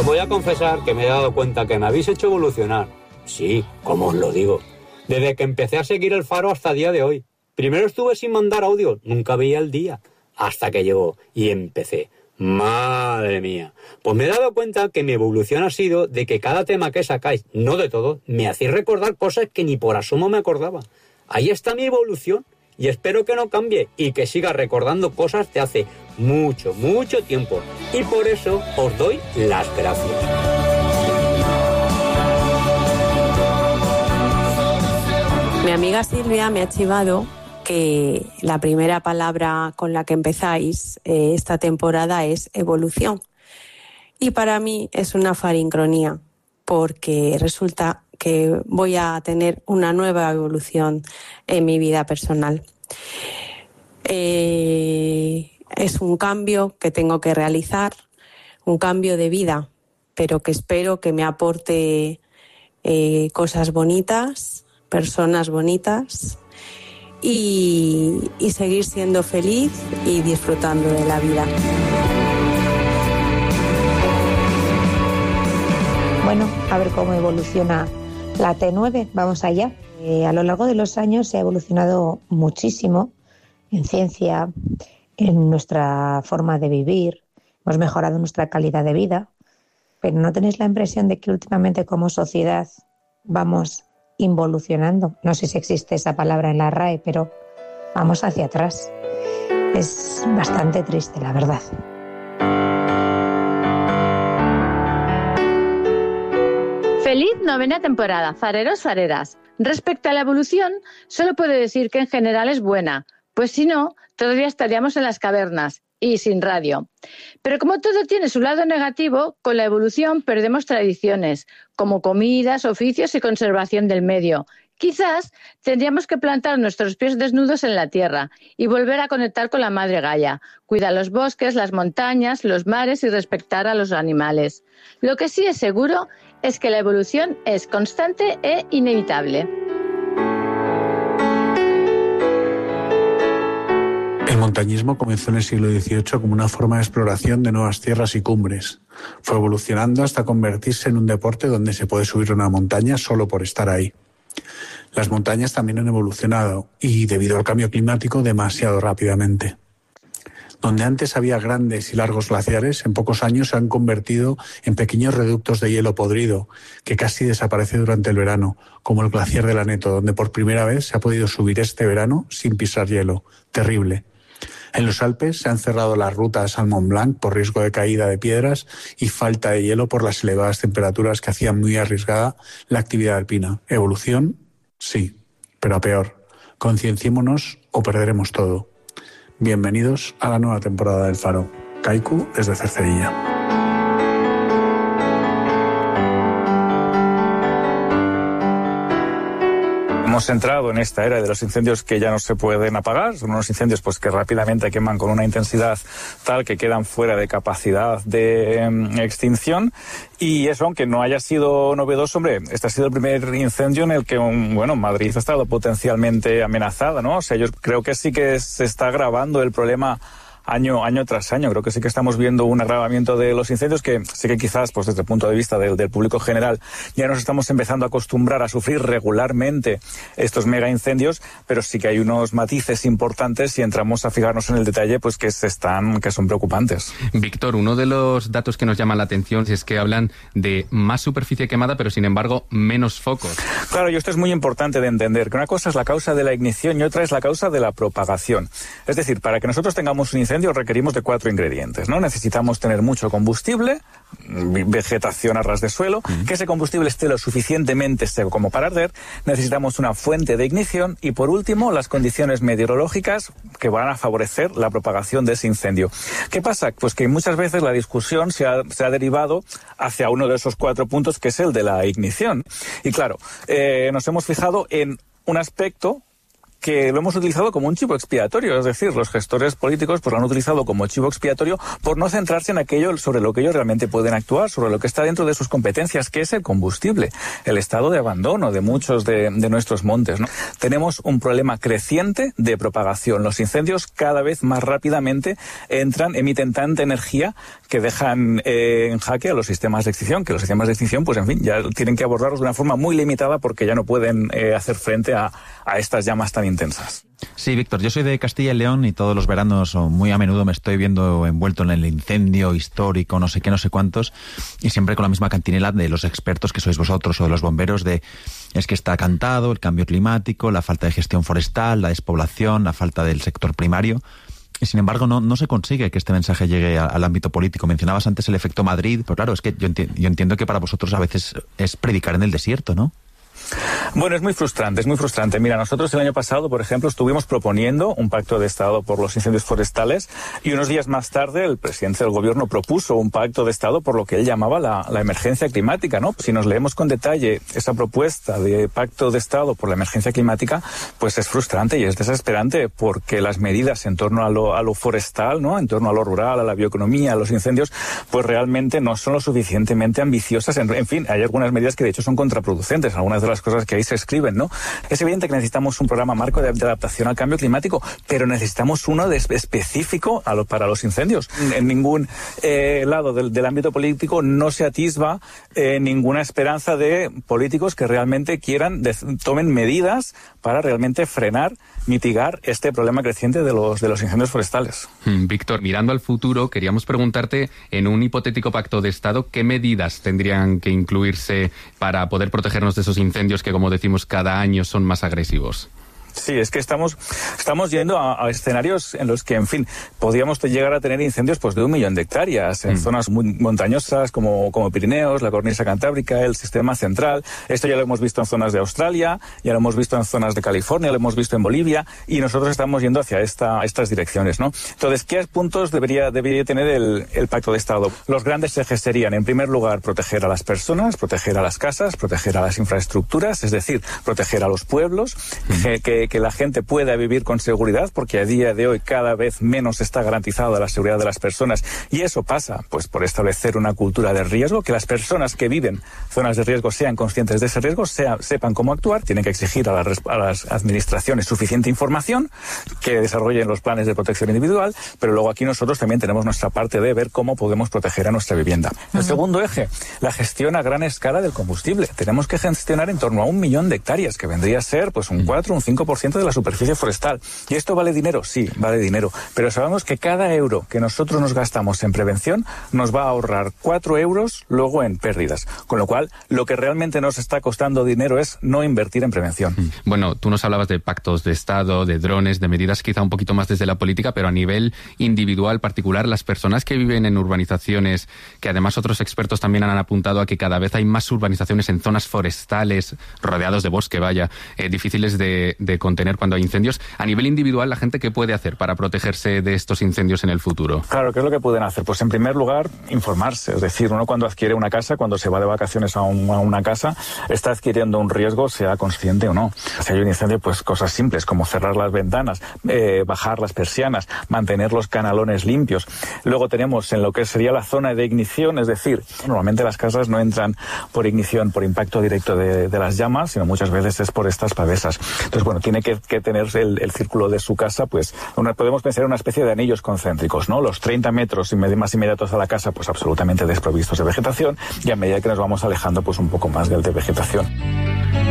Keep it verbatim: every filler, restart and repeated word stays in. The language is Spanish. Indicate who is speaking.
Speaker 1: voy a confesar que me he dado cuenta que me habéis hecho evolucionar. Sí, como os lo digo. Desde que empecé a seguir el Faro hasta el día de hoy. Primero estuve sin mandar audio, nunca veía el día. Hasta que llegó y empecé. Madre mía. Pues me he dado cuenta que mi evolución ha sido de que cada tema que sacáis, no de todo, me hacéis recordar cosas que ni por asomo me acordaba. Ahí está mi evolución y espero que no cambie y que siga recordando cosas de hace mucho, mucho tiempo. Y por eso os doy las gracias.
Speaker 2: Mi amiga Silvia me ha chivado que la primera palabra con la que empezáis eh, esta temporada es evolución. Y para mí es una farincronía, porque resulta que voy a tener una nueva evolución en mi vida personal. Eh, es un cambio que tengo que realizar, un cambio de vida, pero que espero que me aporte eh, cosas bonitas, personas bonitas, Y, y seguir siendo feliz y disfrutando de la vida.
Speaker 3: Bueno, a ver cómo evoluciona la T nueve, vamos allá. Eh, a lo largo de los años se ha evolucionado muchísimo en ciencia, en nuestra forma de vivir, hemos mejorado nuestra calidad de vida, pero ¿no tenéis la impresión de que últimamente como sociedad vamos involucionando? No sé si existe esa palabra en la R A E, pero vamos hacia atrás. Es bastante triste, la verdad.
Speaker 4: Feliz novena temporada, fareros, fareras. Respecto a la evolución, solo puedo decir que en general es buena, pues si no, todavía estaríamos en las cavernas y sin radio. Pero como todo tiene su lado negativo, con la evolución perdemos tradiciones, como comidas, oficios y conservación del medio. Quizás tendríamos que plantar nuestros pies desnudos en la tierra y volver a conectar con la madre Gaia, cuidar los bosques, las montañas, los mares y respetar a los animales. Lo que sí es seguro es que la evolución es constante e inevitable.
Speaker 5: El montañismo comenzó en el siglo dieciocho como una forma de exploración de nuevas tierras y cumbres. Fue evolucionando hasta convertirse en un deporte donde se puede subir una montaña solo por estar ahí. Las montañas también han evolucionado y, debido al cambio climático, demasiado rápidamente. Donde antes había grandes y largos glaciares, en pocos años se han convertido en pequeños reductos de hielo podrido, que casi desaparece durante el verano, como el glaciar de Laneto, donde por primera vez se ha podido subir este verano sin pisar hielo. Terrible. En los Alpes se han cerrado las rutas al Mont Blanc por riesgo de caída de piedras y falta de hielo por las elevadas temperaturas que hacían muy arriesgada la actividad alpina. ¿Evolución? Sí, pero a peor. Concienciémonos o perderemos todo. Bienvenidos a la nueva temporada del Faro. Kaiku desde Cercedilla.
Speaker 6: Hemos entrado en esta era de los incendios que ya no se pueden apagar. Son unos incendios pues que rápidamente queman con una intensidad tal que quedan fuera de capacidad de eh, extinción. Y eso, aunque no haya sido novedoso, hombre, este ha sido el primer incendio en el que, un, bueno, Madrid ha estado potencialmente amenazada, ¿no? O sea, yo creo que sí que se está agravando el problema año año tras año. Creo que sí que estamos viendo un agravamiento de los incendios que sí que quizás, pues desde el punto de vista del, del público general, ya nos estamos empezando a acostumbrar a sufrir regularmente estos mega incendios, pero sí que hay unos matices importantes si entramos a fijarnos en el detalle, pues que se están, que son preocupantes.
Speaker 7: Víctor, uno de los datos que nos llaman la atención es que hablan de más superficie quemada, pero sin embargo menos focos.
Speaker 6: Claro, y esto es muy importante de entender, que una cosa es la causa de la ignición y otra es la causa de la propagación. Es decir, para que nosotros tengamos un incendio requerimos de cuatro ingredientes, ¿no? Necesitamos tener mucho combustible, vegetación a ras de suelo, uh-huh. que ese combustible esté lo suficientemente seco como para arder, necesitamos una fuente de ignición y, por último, las condiciones meteorológicas que van a favorecer la propagación de ese incendio. ¿Qué pasa? Pues que muchas veces la discusión se ha, se ha derivado hacia uno de esos cuatro puntos, que es el de la ignición. Y claro, eh, nos hemos fijado en un aspecto que lo hemos utilizado como un chivo expiatorio, es decir, los gestores políticos pues lo han utilizado como chivo expiatorio por no centrarse en aquello sobre lo que ellos realmente pueden actuar, sobre lo que está dentro de sus competencias, que es el combustible, el estado de abandono de muchos de, de nuestros montes, ¿no? Tenemos un problema creciente de propagación. Los incendios cada vez más rápidamente entran, emiten tanta energía que dejan eh, en jaque a los sistemas de extinción, que los sistemas de extinción, pues en fin, ya tienen que abordarlos de una forma muy limitada porque ya no pueden eh, hacer frente a, a estas llamas tan intensas.
Speaker 8: Sí, Víctor, yo soy de Castilla y León y todos los veranos o muy a menudo me estoy viendo envuelto en el incendio histórico, no sé qué, no sé cuántos, y siempre con la misma cantinela de los expertos que sois vosotros o de los bomberos de es que está cantado el cambio climático, la falta de gestión forestal, la despoblación, la falta del sector primario. Y sin embargo, no, no se consigue que este mensaje llegue a, al ámbito político. Mencionabas antes el efecto Madrid, pero claro, es que yo, enti- yo entiendo que para vosotros a veces es predicar en el desierto, ¿no?
Speaker 6: Bueno, es muy frustrante, es muy frustrante. Mira, nosotros el año pasado, por ejemplo, estuvimos proponiendo un pacto de Estado por los incendios forestales y unos días más tarde el presidente del gobierno propuso un pacto de Estado por lo que él llamaba la, la emergencia climática, ¿no? Si nos leemos con detalle esa propuesta de pacto de Estado por la emergencia climática, pues es frustrante y es desesperante porque las medidas en torno a lo, a lo forestal, ¿no? En torno a lo rural, a la bioeconomía, a los incendios, pues realmente no son lo suficientemente ambiciosas. En, en fin, hay algunas medidas que de hecho son contraproducentes, algunas de las cosas que ahí se escriben, ¿no? Es evidente que necesitamos un programa marco de, de adaptación al cambio climático, pero necesitamos uno de, específico a lo, para los incendios. En ningún eh, lado del, del ámbito político no se atisba eh, ninguna esperanza de políticos que realmente quieran, de, tomen medidas para realmente frenar, mitigar este problema creciente de los, de los incendios forestales.
Speaker 7: Hmm, Víctor, mirando al futuro, queríamos preguntarte, en un hipotético pacto de Estado, ¿qué medidas tendrían que incluirse para poder protegernos de esos incendios que, como decimos, cada año son más agresivos?
Speaker 6: Sí, es que estamos estamos yendo a, a escenarios en los que, en fin, podríamos llegar a tener incendios pues de un millón de hectáreas en mm. zonas muy montañosas como, como Pirineos, la cornisa cantábrica, el sistema central. Esto ya lo hemos visto en zonas de Australia, ya lo hemos visto en zonas de California, lo hemos visto en Bolivia y nosotros estamos yendo hacia esta, estas direcciones, ¿no? Entonces, ¿qué puntos debería, debería tener el, el Pacto de Estado? Los grandes ejes serían, en primer lugar, proteger a las personas, proteger a las casas, proteger a las infraestructuras, es decir, proteger a los pueblos, mm. que, que que la gente pueda vivir con seguridad, porque a día de hoy cada vez menos está garantizada la seguridad de las personas y eso pasa pues por establecer una cultura de riesgo, que las personas que viven zonas de riesgo sean conscientes de ese riesgo, sea, sepan cómo actuar, tienen que exigir a, la, a las administraciones suficiente información, que desarrollen los planes de protección individual, pero luego aquí nosotros también tenemos nuestra parte de ver cómo podemos proteger a nuestra vivienda. Uh-huh. El segundo eje, la gestión a gran escala del combustible. Tenemos que gestionar en torno a un millón de hectáreas, que vendría a ser pues un cuatro o un cinco por ciento de la superficie forestal. ¿Y esto vale dinero? Sí, vale dinero. Pero sabemos que cada euro que nosotros nos gastamos en prevención nos va a ahorrar cuatro euros luego en pérdidas. Con lo cual, lo que realmente nos está costando dinero es no invertir en prevención.
Speaker 7: Bueno, tú nos hablabas de pactos de Estado, de drones, de medidas quizá un poquito más desde la política, pero a nivel individual, particular, las personas que viven en urbanizaciones, que además otros expertos también han apuntado a que cada vez hay más urbanizaciones en zonas forestales, rodeados de bosque, vaya, eh, difíciles de, de contener cuando hay incendios. A nivel individual, ¿la gente qué puede hacer para protegerse de estos incendios en el futuro?
Speaker 6: Claro, ¿qué es lo que pueden hacer? Pues en primer lugar, informarse. Es decir, uno cuando adquiere una casa, cuando se va de vacaciones a, un, a una casa, está adquiriendo un riesgo, sea consciente o no. Si hay un incendio, pues cosas simples como cerrar las ventanas, eh, bajar las persianas, mantener los canalones limpios. Luego tenemos en lo que sería la zona de ignición, es decir, normalmente las casas no entran por ignición, por impacto directo de, de las llamas, sino muchas veces es por estas pavesas. Entonces, bueno, tiene que, que tener el, el círculo de su casa, pues una, podemos pensar en una especie de anillos concéntricos, ¿no? Los treinta metros más inmediatos a la casa, pues absolutamente desprovistos de vegetación, y a medida que nos vamos alejando, pues un poco más del de vegetación.